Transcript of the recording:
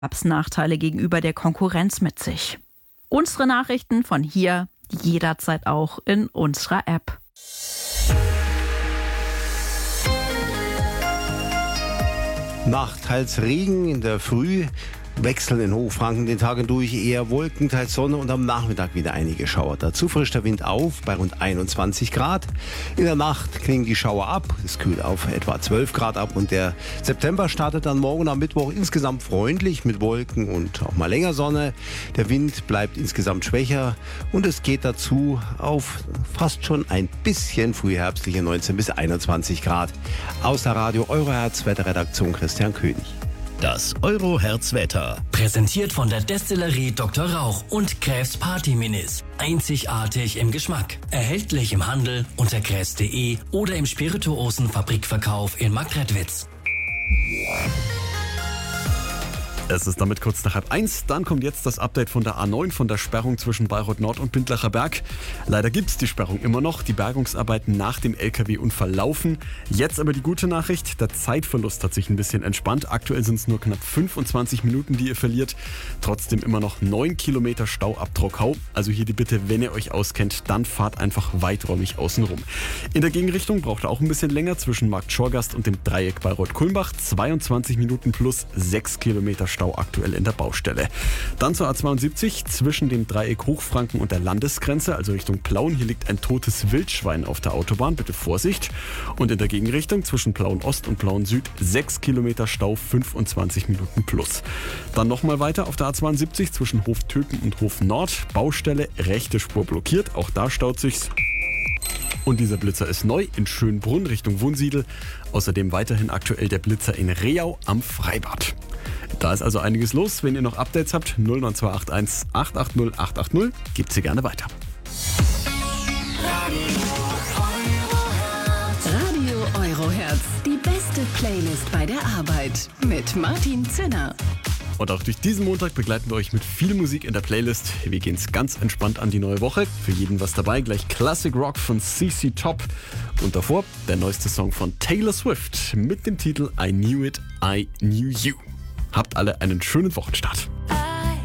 Gab's Nachteile gegenüber der Konkurrenz mit sich. Unsere Nachrichten von hier jederzeit auch in unserer App. Nacht, teils Regen in der Früh. Wechseln in Hochfranken den Tag durch, eher Wolken, teils Sonne und am Nachmittag wieder einige Schauer. Dazu frischt der Wind auf bei rund 21 Grad. In der Nacht klingen die Schauer ab, es kühlt auf etwa 12 Grad ab und der September startet dann morgen am Mittwoch insgesamt freundlich mit Wolken und auch mal länger Sonne. Der Wind bleibt insgesamt schwächer und es geht dazu auf fast schon ein bisschen frühherbstliche 19 bis 21 Grad. Aus der Radio Eurohertz Wetterredaktion Christian König. Das Euro-Herz-Wetter. Präsentiert von der Destillerie Dr. Rauch und Kräfs Party Minis. Einzigartig im Geschmack. Erhältlich im Handel unter kräfs.de oder im Spirituosen-Fabrikverkauf in Marktredwitz. Es ist damit kurz nach 12:30. Dann kommt jetzt das Update von der A9, von der Sperrung zwischen Bayreuth Nord und Bindlacher Berg. Leider gibt es die Sperrung immer noch. Die Bergungsarbeiten nach dem LKW-Unfall laufen. Jetzt aber die gute Nachricht, der Zeitverlust hat sich ein bisschen entspannt. Aktuell sind es nur knapp 25 Minuten, die ihr verliert. Trotzdem immer noch 9 Kilometer Stau ab Trockau. Also hier die Bitte, wenn ihr euch auskennt, dann fahrt einfach weiträumig außen rum. In der Gegenrichtung braucht ihr auch ein bisschen länger zwischen Markt Schorgast und dem Dreieck Bayreuth-Kulmbach. 22 Minuten plus 6 Kilometer Stau aktuell in der Baustelle. Dann zur A72 zwischen dem Dreieck Hochfranken und der Landesgrenze, also Richtung Plauen. Hier liegt ein totes Wildschwein auf der Autobahn, bitte Vorsicht. Und in der Gegenrichtung zwischen Plauen Ost und Plauen Süd 6 Kilometer Stau, 25 Minuten plus. Dann nochmal weiter auf der A72 zwischen Hoftöken und Hof Nord. Baustelle, rechte Spur blockiert, auch da staut sich's. Und dieser Blitzer ist neu in Schönbrunn Richtung Wunsiedel. Außerdem weiterhin aktuell der Blitzer in Reau am Freibad. Da ist also einiges los. Wenn ihr noch Updates habt, 09281 880 880, gebt sie gerne weiter. Radio Eurohertz, die beste Playlist bei der Arbeit mit Martin Zinner. Und auch durch diesen Montag begleiten wir euch mit viel Musik in der Playlist. Wir gehen es ganz entspannt an die neue Woche. Für jeden was dabei. Gleich Classic Rock von CC Top. Und davor der neueste Song von Taylor Swift mit dem Titel I Knew It, I Knew You. Habt alle einen schönen Wochenstart.